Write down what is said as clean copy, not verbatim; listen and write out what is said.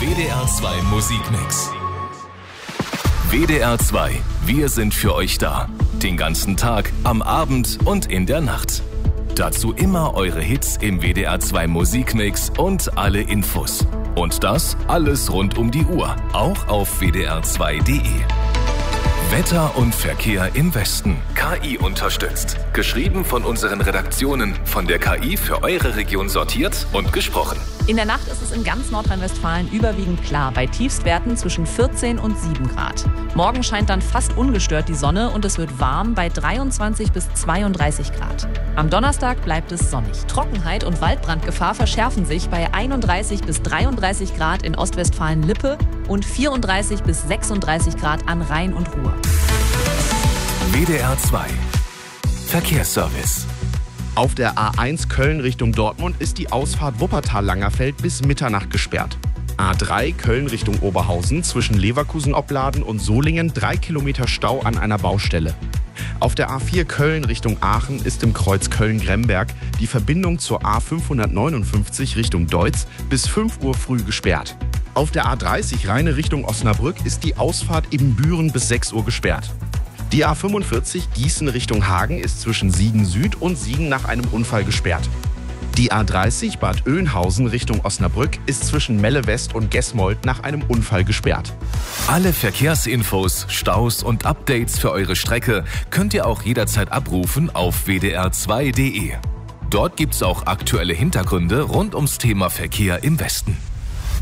WDR 2 Musikmix. WDR 2, wir sind für euch da. Den ganzen Tag, am Abend und in der Nacht. Dazu immer eure Hits im WDR 2 Musikmix und alle Infos. Und das alles rund um die Uhr, auch auf wdr2.de. Wetter und Verkehr im Westen. KI unterstützt. Geschrieben von unseren Redaktionen, von der KI für eure Region sortiert und gesprochen. In der Nacht ist es in ganz Nordrhein-Westfalen überwiegend klar, bei Tiefstwerten zwischen 14 und 7 Grad. Morgen scheint dann fast ungestört die Sonne und es wird warm bei 23 bis 32 Grad. Am Donnerstag bleibt es sonnig. Trockenheit und Waldbrandgefahr verschärfen sich bei 31 bis 33 Grad in Ostwestfalen-Lippe und 34 bis 36 Grad an Rhein und Ruhr. WDR 2 Verkehrsservice. Auf der A1 Köln Richtung Dortmund ist die Ausfahrt Wuppertal-Langerfeld bis Mitternacht gesperrt. A3 Köln Richtung Oberhausen zwischen Leverkusen-Opladen und Solingen 3 Kilometer Stau an einer Baustelle. Auf der A4 Köln Richtung Aachen ist im Kreuz Köln-Gremberg die Verbindung zur A559 Richtung Deutz bis 5 Uhr früh gesperrt. Auf der A30 Rheine Richtung Osnabrück ist die Ausfahrt Ibbenbüren bis 6 Uhr gesperrt. Die A45 Gießen Richtung Hagen ist zwischen Siegen Süd und Siegen nach einem Unfall gesperrt. Die A30 Bad Oeynhausen Richtung Osnabrück ist zwischen Melle West und Gesmold nach einem Unfall gesperrt. Alle Verkehrsinfos, Staus und Updates für eure Strecke könnt ihr auch jederzeit abrufen auf wdr2.de. Dort gibt's auch aktuelle Hintergründe rund ums Thema Verkehr im Westen.